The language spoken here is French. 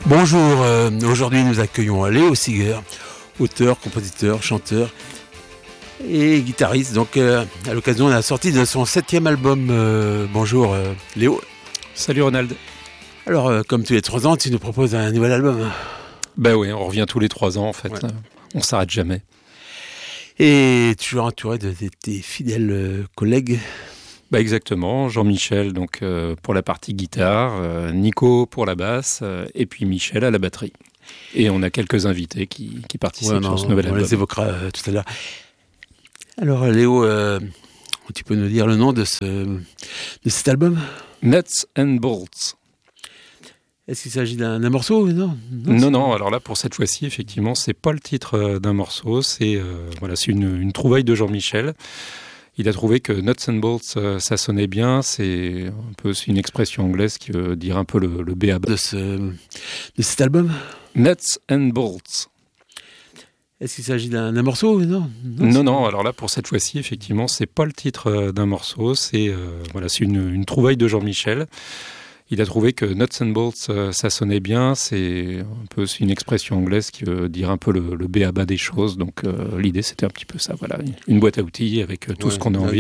Bonjour, aujourd'hui nous accueillons Léo Siger, auteur, compositeur, chanteur et guitariste, donc à l'occasion de la sortie de son 7e album. Bonjour Léo. Salut Ronald. Alors comme tous les 3 ans, tu nous proposes un nouvel album. Ben oui, on revient tous les 3 ans en fait, Ouais. On s'arrête jamais. Et toujours entouré de tes fidèles collègues. Bah exactement, Jean-Michel donc pour la partie guitare, Nico pour la basse et puis Michel à la batterie. Et on a quelques invités qui participent sur ce nouvel on album. les évoquera tout à l'heure. Alors Léo, tu peux nous dire le nom de cet album ? Nuts and Bolts. Est-ce qu'il s'agit d'un morceau ? Non, alors là pour cette fois-ci effectivement c'est pas le titre d'un morceau, c'est une trouvaille de Jean-Michel. Il a trouvé que Nuts and Bolts, ça sonnait bien. C'est une expression anglaise qui veut dire un peu le b.a.-ba. De cet album ? Nuts and Bolts. Est-ce qu'il s'agit d'un morceau ? Non, alors là pour cette fois-ci effectivement c'est pas le titre d'un morceau. C'est une trouvaille de Jean-Michel. Il a trouvé que Nuts and Bolts, ça sonnait bien. C'est une expression anglaise qui veut dire un peu le b.a.-ba des choses. Donc l'idée c'était un petit peu ça. Voilà, une boîte à outils avec tout ce qu'on a envie